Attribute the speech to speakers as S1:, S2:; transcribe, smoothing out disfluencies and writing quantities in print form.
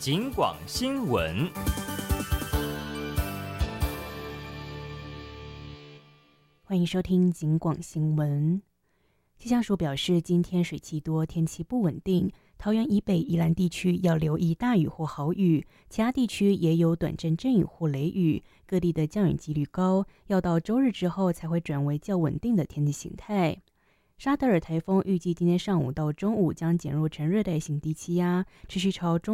S1: 警广新闻。
S2: 欢迎收听警广新闻。气象署表示，今天水气多，天气不稳定，桃园以北、宜兰地区要留意大雨或豪雨，其他地区也有短阵阵雨或雷雨，各地的降雨几率高，要到周日之后才会转为较稳定的天气形态。沙德尔台风预计今天上午到中午将减弱成热带性低气压，持续朝中